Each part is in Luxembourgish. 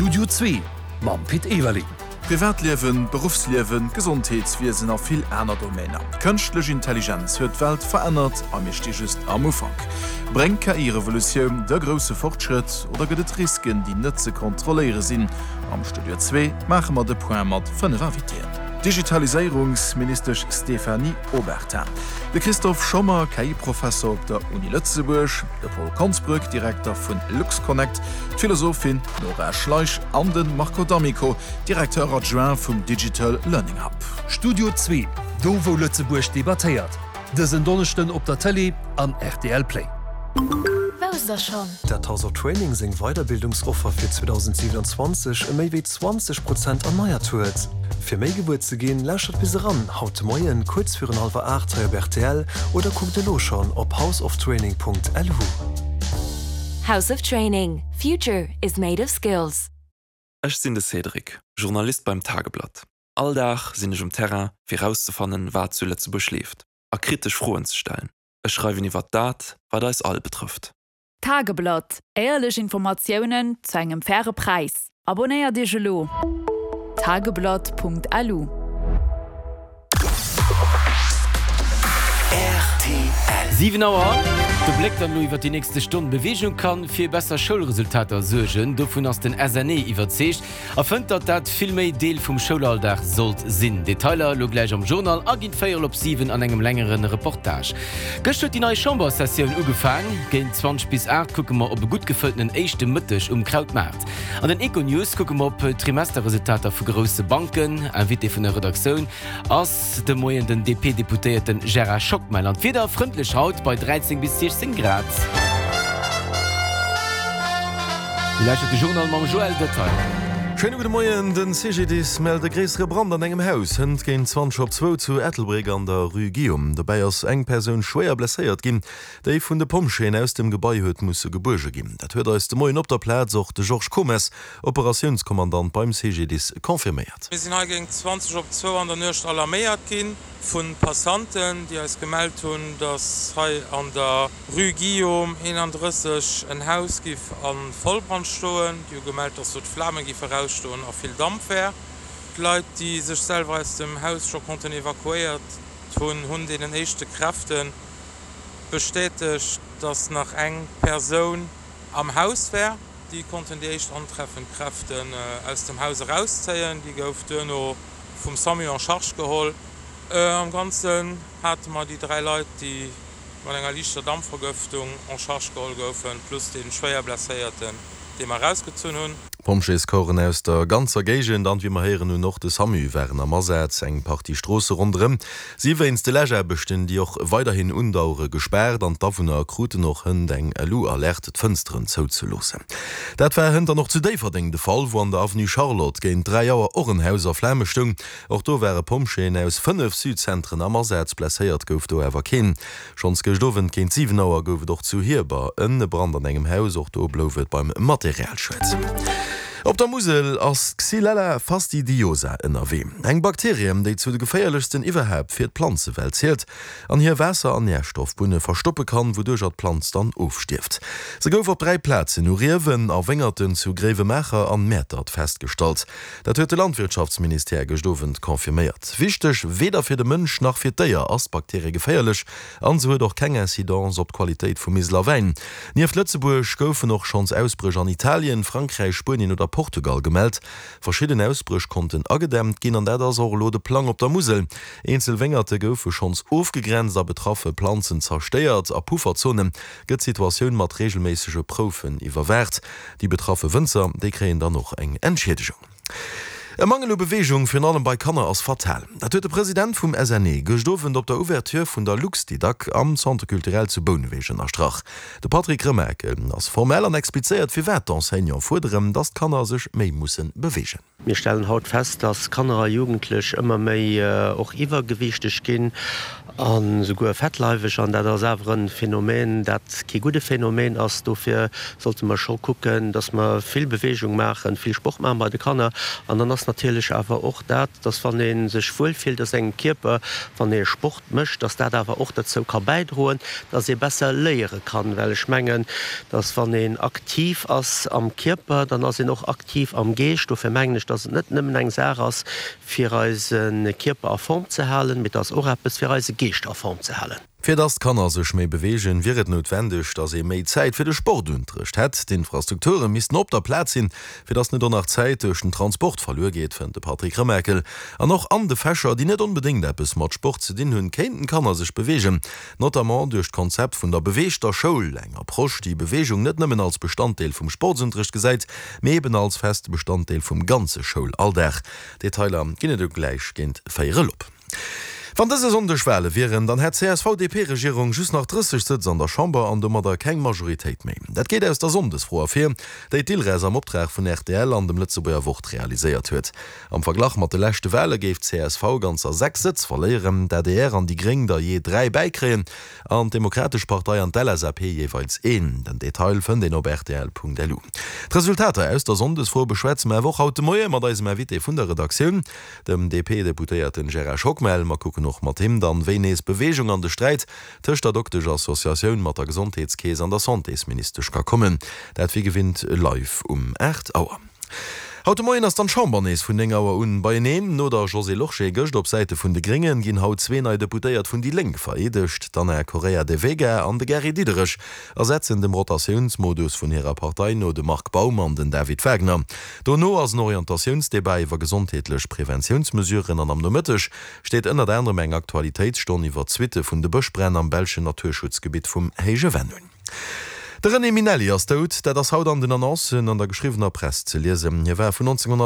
Studio 2 mam Piet Ewerling. Privatleben, Berufsleben, Gesundheitswesen auf viel einer Domäne. Künstliche Intelligenz wird die Welt verändert, aber wir stehen just am Anfang. Bringt KI-Revolution der große Fortschritt oder gibt es Risiken, die nicht zu kontrollieren sind? Am Studio 2 machen wir den Point mit 5 Invitierten. Digitalisierungsminister Stefanie Obertin, der Christoph Schommer, KI-Professor der Uni Lützeburg, der Paul Kanzbrück, Direktor von LuxConnect, Philosophin Nora Schleich und den Marco D'Amico, Direktor adjoint vom Digital Learning Hub. Studio 2, do wo Lützeburg debattiert. Diesen Donnerstag auf der Tele an RTL Play. Schon. Der Tauser Training sing Weiterbildungsoffer für 2027 méi wie 20% erneuert huet. Für méi Geburt zu gehen, lächert bis ran, haut Moien kurz für 7:30 bei RTL oder guckt lo schon op houseoftraining.lu. House of Training. Future is made of skills. Ich bin der Cedric, Journalist beim Tageblatt. Alldach sind ich Terrain, für rauszufinden, was zuletzt beschläft. A kritisch Fragen zu stellen. Ich schreibe über das, was das all betrifft. Tageblatt. Ehrlich Informationen zu einem fairen Preis. Abonnier dich lo. Tageblatt.lu. RTL 7 Uhr. Du blickt dann nur über die nächste Stunde Bewegung kann für besser Schulresultate sorgen. Davon aus den SNE überzeugt. Erfindet das viel mehr Teil vom Schulalltag sollte sein. Detailer lo gleich am Journal, agin 4:07 an einem längeren Reportage. Gestern die neue Chambersession angefangen. Gegen 20 bis 8 gucken wir ob gut gefüllten ersten Mittag Krautmarkt. An den Eco-News gucken wir ob Trimesterresultate für große Banken, ein Video von der Redaktion, als der moyenden DP-Deputierten Gerard Schockmeiland wieder freundlich haut bei 13 bis 16 Grad. Vielleicht hat der Journal mal Joel Detail. Schönen guten Morgen, den CGDs meldet der größere Brand an engem Haus. Hund gehen 20:02 zu Ettelbreg an der Rue Guillaume. Dabei ist eng Person schwer blessiert gehen, der von der Pumpschäne aus dem Gebäude muss Geburge gehen. Das wird aus dem Morgen auf der Platz auch der Georges Comes, Operationskommandant beim CGDs, konfirmiert. Wir sind gegen 20:02 an der Nürst alarmiert gehen von Passanten, die uns gemeldet haben, dass an der Rue Guillaume 31 ein Haus gibt an Vollbrand stehen. Die haben gemeldet, dass dort Flammen vorausstehen, auch viel Dampf wäre. Die Leute, die sich selber aus dem Haus schon konnten evakuiert haben den ersten Kräften bestätigt, dass nach einer Person am Haus wäre. Die konnten die ersten antreffenden Kräfte aus dem Haus rausziehen. Die wurden noch vom SAMU en charge geholt. Am Ganzen hatten wir die 3 Leute, die mit einer leichten Dampfvergiftung en charge geholt wurden, plus den schwer blessierten, die wir rausgezogen haben. Pomches koren aus der ganzer Gegend, an wie man hören nun noch des Samu wären am Massetz eng paar die Straße rundherum. Sie wenn's de Läger bestehen, die auch weiterhin undaure gesperrt, an davon Krute noch hin eng LU alertet Fenstern zuzulassen. Dat war hinter noch zu Deverding der Fall, wo an der Avenue Charlotte gegen 3 Jahre Ohrenhauser Flamme stung. Auch da wäre Pomschen aus 5 Südzentren am Massetz blessiert gouf do ever kein. Schons gestoven kein 7 Uhr gouf doch zu hierbar in Brand an engem Haus auch do blowet beim Materialschwitz. Op der Musel ass Xylella fastidiosa NRW. Eng Bakterien, déi zu de geféierlichsten iwwerhäb fir d' Planzewelt zählt, an hier Wässer an Nährstoffbunne verstoppe kann, wodurch dat Planz dann aufstift. Se gouf op 3 Plätze no Riewen a Wengerten zu Grevemecher an Mätert feststalt. Dat huet de Landwirtschaftsminister gestovent konfirmiert. Wichtech weder fir de Mënsch nach fir d'Eier ass Bakterie geféierlich, an so huet doch keng Inzidenz op d'Qualitéit vum Mislawein. Nieef Lützeburg goufen noch schons Ausbrüch an Italien, Frankreich, Spanien oder Portugal gemeldt. Verschiedene Ausbrüch konnten agedämmt gin an der lode Plan op der Musel. Einzel Wengerte goufe schons aufgegrenzt a betraffe Pflanzen zersteiert, a Pufferzonen gëtt Situationun mat regelmäßige Profen iwwerwert. Die betraffe Winzer, die kreen dann noch eng Entschädigung. E mangele Bewegung fir allem bei Kanner ass fatal. Dat huet der Präsident vum SNE gestofen op der Ouverture vun der Luxdidak am Centre kulturell zu Bonewegen erstrach. De Patrick Remerke ass formell an expliziert fir Wertenseignant forderen, dat Kanner sech méi mussssen bewegen. Wir stellen haut fest, dass Kanner jugendlich immer méi auch iwwergewichtig gin an so go fettleifech an dat der sewen Phänomen, dat ki gute Phänomen ass dofir sollte man schon gucken, dass man viel Bewegung machen, viel Sport machen bei de Kanner, an dann ass natürlich awer och dat, dats van den sech wohlfiel dats eng Kierper van den Sport mischt, dass dat awer och dazu kann beidroen, dass se besser leiere kann, well schmengen, dass van den aktiv ass am Kierper, dann as se noch aktiv am Geest, do vermenglech, dat net nimmen eng Säras fir Reisen Kierper a Form ze halen, mit as Orappes fir Reise Geest a Form ze halen. Für das kann er sech méi bewegen, wäret notwendig, dass méi Zeit fir de Sportunterricht hat. Die Infrastrukturen missten op der Platz hin, fir das net nach Zeit durch den Transport verloren geht, fand de Patrick Remerkel. An noch an de Fächer, die net unbedingt bis mat Sport zu den hunn kenten kann er sich bewegen. Notamment durch Konzept vun der beweegter Schul enger Prosch die Bewegung net nimmen als Bestandteil vom Sportunterricht geseit, meben als fest Bestandteil vom ganze Schulalldag. Detailer ginne du gleich gent feiere lopp. Van dese Sonderschwelle wären, dann hat CSVDP-Regierung just nach 30 Sitz an der Chamber an dummer der keng Majoritéit méi. Dat geht aus der Sondesfroer fir, déi Deelreis am Optrag vun RTL an dem Lützeburger Wocht realisiert huet. Am Verglach mat de lächte Welle géif CSV ganzer 6 Sitz verleieren, der DR an die Gring der je 3 beikreen, an Demokratisch Partei an LSAP jeweils 1, den Detail vun den op RTL.lu. Resultate aus der Sondesfro beschwätz mei woch haut Moie mat eis Wit vun der Redaktion, dem DP-Deputéierten Gerard Schockmel ma gucken noch mat him dann wenes Bewegung an de Streit tcht der Doktor Assoziioun mat der Gesundheitskäes an der Santéesministersch ka kommen. Dat wie gewinnt live 8 Auer. Haut Moien ass dann Chambernees vun Engauer un beinehmen no der José Lochche gëcht op Seite vun de Gringen ginn haut 2 nei Deputéiert vun die Lenk veredecht, dann Korea de Wege an de Gerry Diederich ersetzen dem Rotationsmodus vun ihrer Partei no de Mark Baumann den David Wegner. Do no ass Orientationsdebei iwwer gesundheetlech Präventionsmesuren an am Nomëttech steet ënner derner Menge Aktualitätsstonn iwwer Zwitte vun de Bëchbrenn am Belschen Naturschutzgebiet vum Heige Wendun. Der René Minelli as tot, der das Haut an den Annoncen an der geschriebener Presse zu lesen. Er war von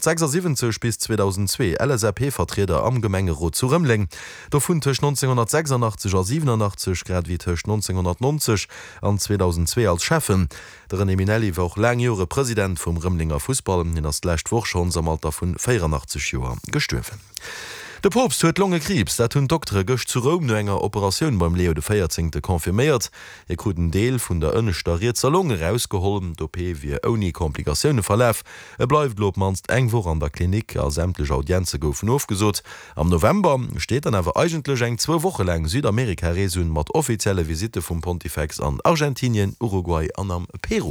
1976 bis 2002 LSAP-Vertreter am Gemengerot zu Römling. Davon zwischen 1986 und 87 gerade wie zwischen 1990 und 2002 als Chefin. Der René Minelli war auch lange Jahre Präsident vom Römlinger Fußball und ist letzte Woche schon am Alter von 84 Jahren gestorben. Der Papst huet lange Krebs, dat hunn Doktore gëcht zu Rom no enger Operationun beim Leo XIV. Konfirméiert. Kruten Deel vun der ënnestariert Salonge rausgeholm, d'OP wie oni Komplikationune verläf. Bleif lob manst engwo an der Klinik a sämtlech Audienze goufen aufgesot. Am November steet an awer eigentlech eng 2 Woche lang Südamerika-Resun mat offizielle Visite vum Pontifex an Argentinien, Uruguay an am Peru.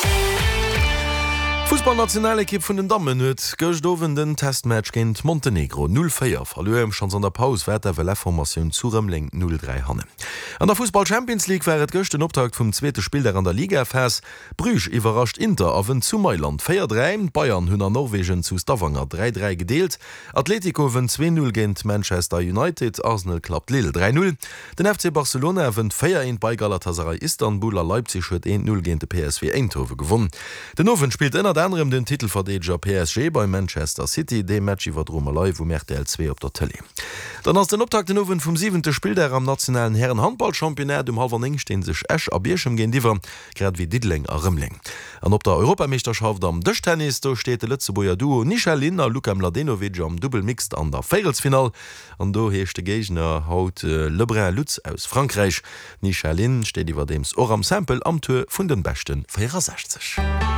Fußballnationalekipp vun den Dammmen huet gëchdowen den Testmatch géint Montenegro 0-4 verloem schon an der Paus wäter Welformatioun zu Rëmling 0-3 hanne. An der Fußball Champions League wäret gëcht den Optakt vum zweete Spiel der an der Liga FS. Brüch iwwerrascht Inter awen zu Mailand 4-3, Bayern hunn an Norwegen zu Stavanger 3-3 gedeelt, Atletico wen 2-0 géint Manchester United, Arsenal klappt Lille 3-0, den FC Barcelona wen 4-1 bei Galatasaray Istanbul a Leipzig huet 1-0 géint de PSV Eindhoven gewonnen. Den Owen spielt ënner anderem den Titelverdeger PSG bei Manchester City, de Match iwwer Drommelei wo Mer L2 op der Tele. Dann ass den Optakt den Owen vum 7. Spiel der am nationalen Herrenhandballchampionär dem Halverning steen sech Esch a Bierchem gen Diwer, grad wie Didling a Rëmling. An op der Europameisterschaft am Dëchtennis do steet de Lützeburger Duo Nichalin a Luka Mladenovic am Doublemixed an der Fegelsfinal. An do heeschte Gegner haut Lebrun Lutz aus Frankreich. Nichalin steet iwwer dems or am Sample am Tour vun den besten 64.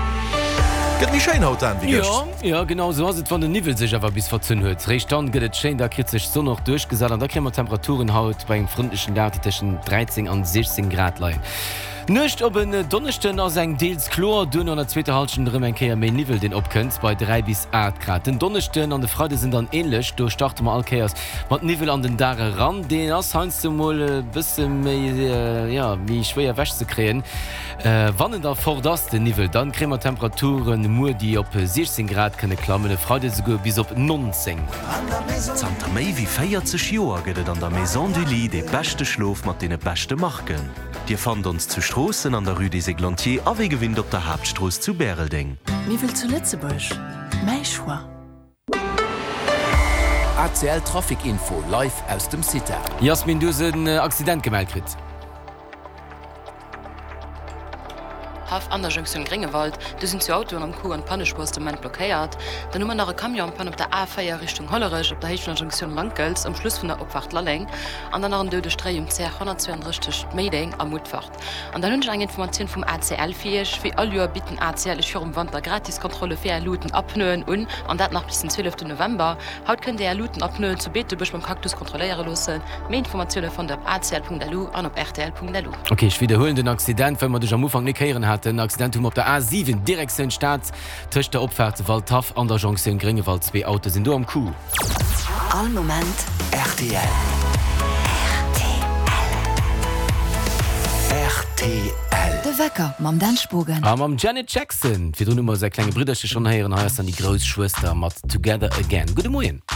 Ja, genau so se van den Nivel sech awer bis verzünn huet. Recht dann gët Schein der krit sech so noch durchgesat an der klemmer Temperaturen haut bei eng frontischen Garteteschen 13 an 16 Grad lei. Nicht op en Donnechten ass eng Deels Chlor dun an der zweite Halschen Rëmmenkeier méi Nivel den opkënnt bei 3 bis 8 Grad. Den Donnechten an de Freude sind dann ähnlichlech, do starte mal Alkeiers mat Nivel an den Dare ran, den ass heinz du moll bisse méi wie schwéier wäch ze kreen. Wannen der vor das den Nivel, dann krémer Temperaturen mu die op 16 Grad kënne klammen, de Freude se go bis op 19. Zter méi wie 40 Joer gëtt an der Maison du Lit de beste Schlof mat de beste Marken. Dir fand uns zu Strossen an der Rue des Eglantiers a wie gewinnt op der Hauptstroß zu Bärelding. Wie will zu Lützebusch? Mei Schwa. ACL Trafikinfo live aus dem City. Jasmin, du se den Accident gemeldet krit. Haf an der Junction Gringewald, du sind zu Auto an Kuh an Pannespurement blockéiert, dann nummer nach Kamion pan op der A4 Richtung Hollerech op der Heechner Junction Langels am Schluss vun der Opwacht Laleng, an dann an deude Strei um C 162 Maying am Mutfacht. An der hunsch eng Information vum ACL fiech, wie all Joer bitten ACL für um Wand der Gratiskontrolle fir Luten abpnoen un an dat nach bis den 12. November. Haut könnt der Luten abpnoen zu bete bech beim Kaktus kontroléiere lossen. Mehr Informationen von der ACL.lu an op RTL.lu. Okay, ich wiederholen den Accident, wenn man dich am Anfang nicht hören hatte. Ein Accident auf der A7 direkt in Stadt. Tisch der Opfahrt Waldtaf an der Jonction Gringewald. 2 Autos sind du am Kuh. All Moment RTL. RTL. De Wecker, mam Dansbogen. Am Janet Jackson. Wie du nur mal sehr kleine Brüder schon hören, heißt dann die Großschwester mit Together Again. Guten Morgen.